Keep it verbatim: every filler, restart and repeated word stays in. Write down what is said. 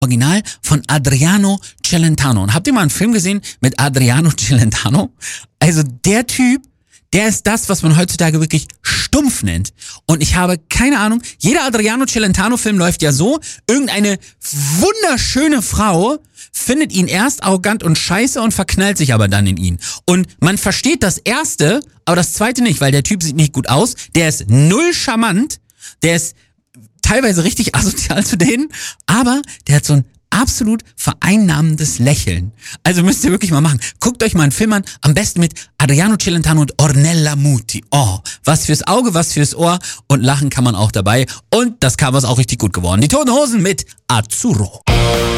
Original von Adriano Celentano. Und habt ihr mal einen Film gesehen mit Adriano Celentano? Also der Typ, der ist das, was man heutzutage wirklich stumpf nennt. Und ich habe keine Ahnung, jeder Adriano Celentano-Film läuft ja so, irgendeine wunderschöne Frau findet ihn erst arrogant und scheiße und verknallt sich aber dann in ihn. Und man versteht das Erste, aber das Zweite nicht, weil der Typ sieht nicht gut aus, der ist null charmant, der ist teilweise richtig asozial zu denen, aber der hat so ein absolut vereinnahmendes Lächeln. Also müsst ihr wirklich mal machen. Guckt euch mal einen Film an, am besten mit Adriano Celentano und Ornella Muti. Oh, was fürs Auge, was fürs Ohr und lachen kann man auch dabei. Und das Cover ist auch richtig gut geworden. Die Toten Hosen mit Azzurro.